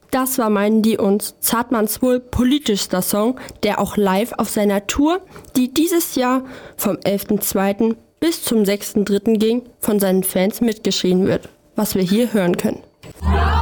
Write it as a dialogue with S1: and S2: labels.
S1: Das war Meinen die uns, Zartmanns wohl politischster Song, der auch live auf seiner Tour, die dieses Jahr vom 11.2. bis zum 6.3. ging, von seinen Fans mitgeschrien wird, was wir hier hören können.